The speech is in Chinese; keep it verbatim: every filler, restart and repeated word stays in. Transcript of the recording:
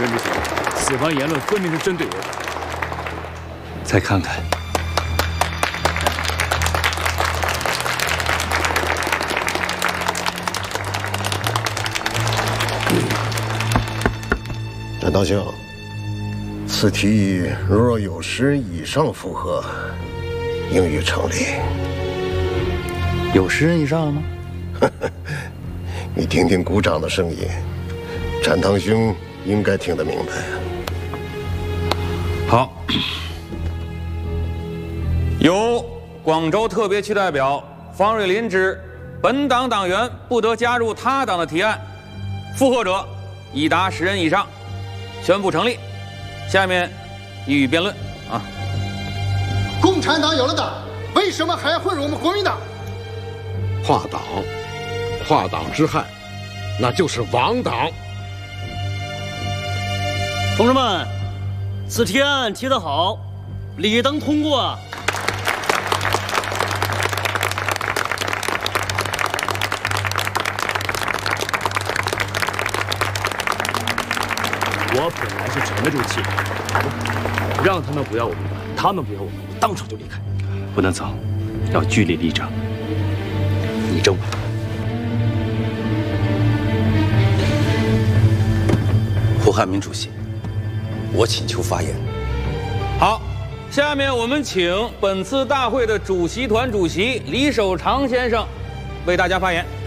任主席，此番言论分明是针对我。 再看看。 展道兄，此提议若有十人以上附和，应予成立。 有十人以上吗？ 你听听鼓掌的声音，展堂兄应该听得明白。 好，由广州特别区代表方瑞林之本党党员不得加入他党的提案，附和者已达十人以上。 宣布成立，下面予以辩论啊！ 共产党有了党，为什么还要混入我们国民党？ 跨党，跨党之害，那就是亡党。 同志们，此提案提得好，理当通过啊！ 我本来是沉得住气的，让他们不要我们管，他们不要我们，我当场就离开。 不能走，要据理力争。你争吧。 胡汉民主席，我请求发言。 好，下面我们请本次大会的主席团主席李守常先生为大家发言。